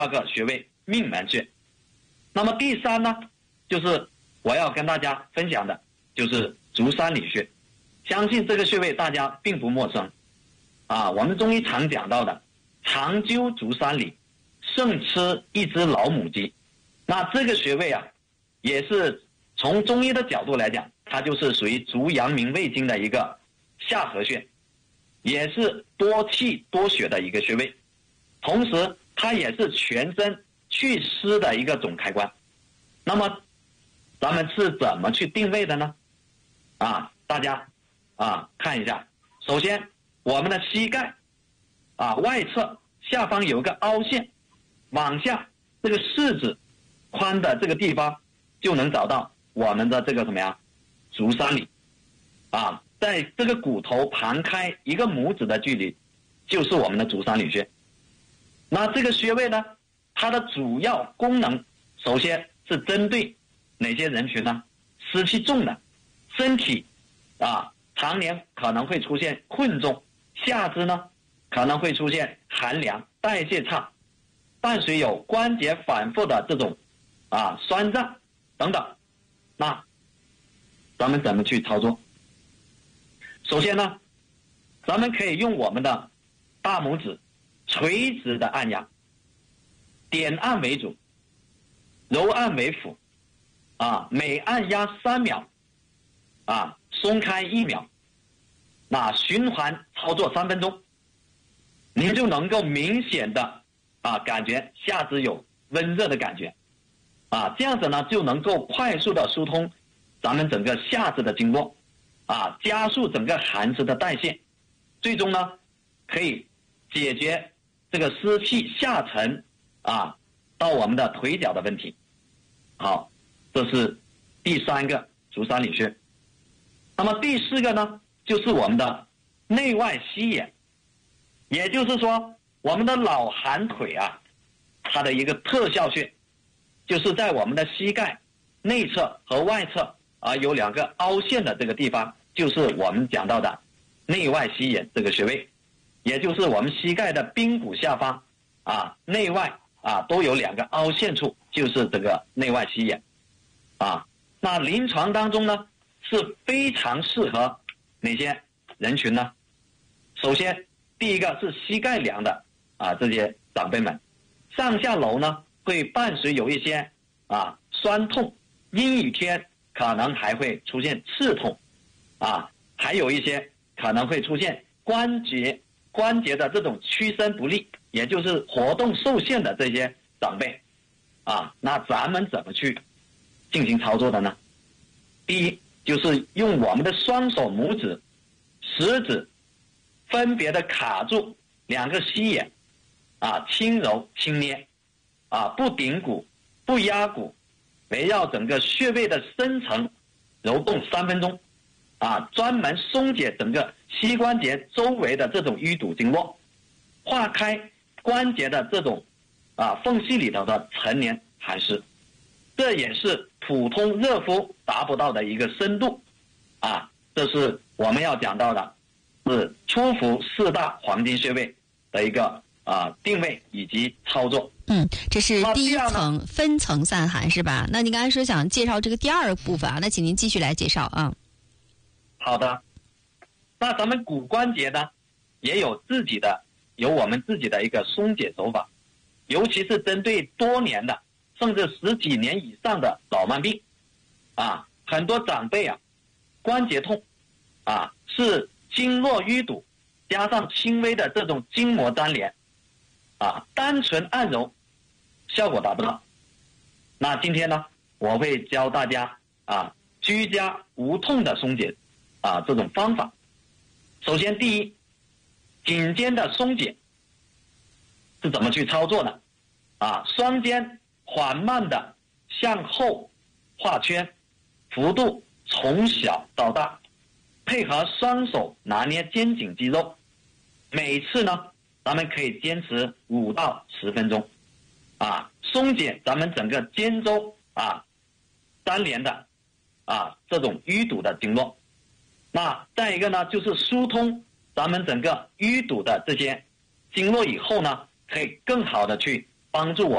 个穴位命门穴。那么第三呢，就是我要跟大家分享的就是足三里穴。相信这个穴位大家并不陌生啊，我们中医常讲到的长灸足三里，胜吃一只老母鸡。那这个穴位啊，也是从中医的角度来讲，它就是属于足阳明胃经的一个下合穴，也是多气多血的一个穴位，同时它也是全身祛湿的一个总开关。那么咱们是怎么去定位的呢？大家看一下。首先我们的膝盖外侧下方有个凹陷，往下这个食指宽的这个地方就能找到我们的这个什么呀，足三里在这个骨头盘开一个拇指的距离就是我们的足三里穴。那这个穴位呢，它的主要功能首先是针对哪些人群呢？湿气重的，身体常年可能会出现困重，下肢呢可能会出现寒凉，代谢差，伴随有关节反复的这种酸胀等等。那咱们怎么去操作？首先呢，咱们可以用我们的大拇指垂直的按压，点按为主，揉按为辅每按压3秒松开1秒，那循环操作3分钟，您就能够明显的感觉下肢有温热的感觉这样子呢就能够快速的疏通咱们整个下肢的经络加速整个寒湿的代谢，最终呢可以解决这个湿气下沉到我们的腿脚的问题。好，这是第3个足三里穴。那么第4个呢，就是我们的内外膝眼，也就是说我们的老寒腿它的一个特效穴，就是在我们的膝盖内侧和外侧有2个凹陷的这个地方，就是我们讲到的内外膝眼这个穴位，也就是我们膝盖的髌骨下方内外都有2个凹陷处，就是这个内外膝眼那临床当中呢是非常适合哪些人群呢？首先第一个是膝盖凉的这些长辈们，上下楼呢会伴随有一些酸痛，阴雨天可能还会出现刺痛还有一些可能会出现关节的这种屈伸不利，也就是活动受限的这些长辈那咱们怎么去进行操作的呢？第一，就是用我们的双手拇指、食指分别的卡住2个膝眼轻揉轻捏不顶骨不压骨，围绕整个穴位的深层揉动3分钟专门松解整个膝关节周围的这种淤堵经络，化开关节的这种缝隙里头的陈年寒湿，这也是普通热敷达不到的一个深度这是我们要讲到的，是初服4大黄金穴位的一个定位以及操作。 这是第一层分层散寒是吧？那您刚才说想介绍这个第2个部分那请您继续来介绍好的，那咱们骨关节呢也有我们自己的一个松解手法，尤其是针对多年的甚至10几年以上的老慢病很多长辈关节痛是经络淤堵加上轻微的这种筋膜粘连单纯按揉效果达不到。那今天呢我会教大家居家无痛的松解这种方法。首先第一，颈肩的松解是怎么去操作呢？双肩缓慢的向后画圈，幅度从小到大，配合双手拿捏肩颈肌肉，每次呢咱们可以坚持5到10分钟松解咱们整个肩周粘连的这种淤堵的经络。那再一个呢，就是疏通咱们整个淤堵的这些经络以后呢，可以更好的去帮助我